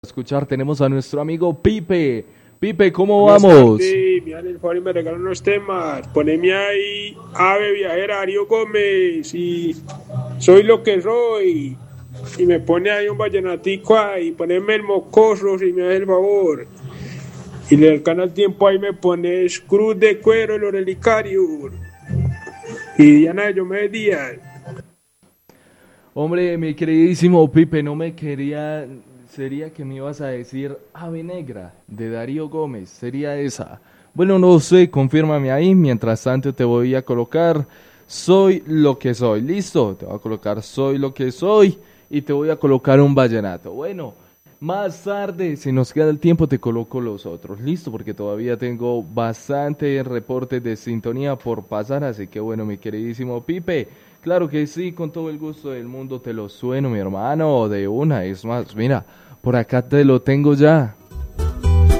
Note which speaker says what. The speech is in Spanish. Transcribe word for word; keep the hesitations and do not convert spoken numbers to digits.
Speaker 1: Escuchar, tenemos a nuestro amigo Pipe. Pipe, ¿cómo
Speaker 2: Buenas
Speaker 1: vamos?
Speaker 2: tardes, me dan el favor y me regalan unos temas. Poneme ahí, Ave Viajera, Darío Gómez, y soy lo que soy. Y me pone ahí un vallenatico ahí, poneme el mocoso si me das el favor. Y le alcanza el tiempo ahí me pones Cruz de Cuero, el Orelicario. Y Diana de Diomedes Díaz.
Speaker 1: Hombre, mi queridísimo Pipe, no me quería... Sería que me ibas a decir Ave Negra de Darío Gómez, sería esa. Bueno, no sé, confírmame ahí, mientras tanto te voy a colocar Soy lo que soy, listo, te voy a colocar Soy lo que soy y te voy a colocar un vallenato. Bueno, más tarde, si nos queda el tiempo, te coloco los otros, listo, porque todavía tengo bastante reportes de sintonía por pasar, así que bueno, mi queridísimo Pipe, claro que sí, con todo el gusto del mundo te lo sueno, mi hermano, de una, es más, mira, por acá te lo tengo ya.